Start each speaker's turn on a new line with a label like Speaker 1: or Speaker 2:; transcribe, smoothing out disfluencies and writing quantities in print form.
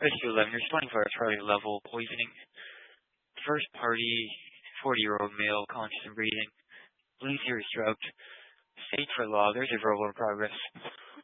Speaker 1: Rescue 11, responding for a Charlie level poisoning. First party, 40-year-old male, conscious and breathing. Police here is drugged. State for law, there's a verbal in progress.